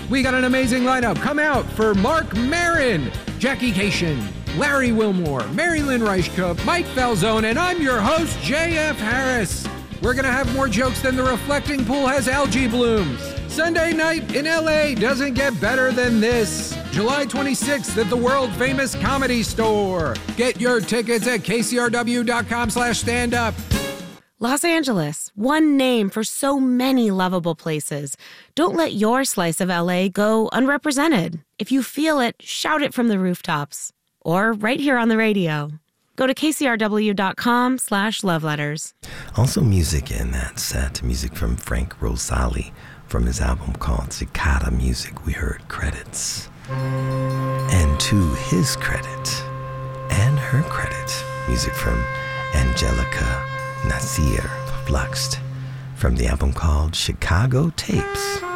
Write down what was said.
We got an amazing lineup. Come out for Mark Maron, Jackie Cation, Larry Wilmore, Mary Lynn Reichkup, Mike Falzone, and I'm your host, J.F. Harris. We're going to have more jokes than the reflecting pool has algae blooms. Sunday night in L.A. doesn't get better than this. July 26th at the world-famous Comedy Store. Get your tickets at kcrw.com/standup. Los Angeles, one name for so many lovable places. Don't let your slice of LA go unrepresented. If you feel it, shout it from the rooftops. Or right here on the radio. Go to kcrw.com/loveletters. Also music in that set, music from Frank Rosali from his album called Cicada Music. We heard Credits. And to his credit and her credit, music from Angelica Nasir Fluxed from the album called Chicago Tapes.